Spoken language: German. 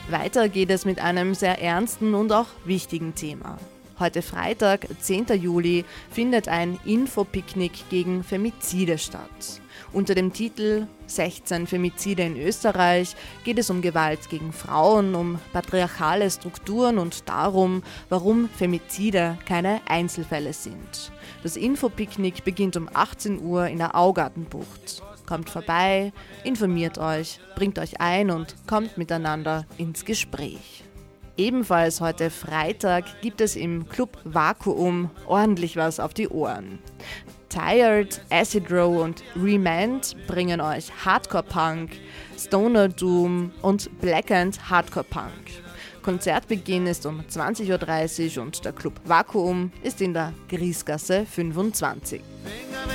Weiter geht es mit einem sehr ernsten und auch wichtigen Thema. Heute Freitag, 10. Juli, findet ein Infopicknick gegen Femizide statt. Unter dem Titel 16 Femizide in Österreich geht es um Gewalt gegen Frauen, um patriarchale Strukturen und darum, warum Femizide keine Einzelfälle sind. Das Infopicknick beginnt um 18 Uhr in der Augartenbucht. Kommt vorbei, informiert euch, bringt euch ein und kommt miteinander ins Gespräch. Ebenfalls heute Freitag gibt es im Club Vakuum ordentlich was auf die Ohren. Tired, Acid Row und Remand bringen euch Hardcore Punk, Stoner Doom und Black and Hardcore Punk. Konzertbeginn ist um 20.30 Uhr und der Club Vakuum ist in der Griesgasse 25.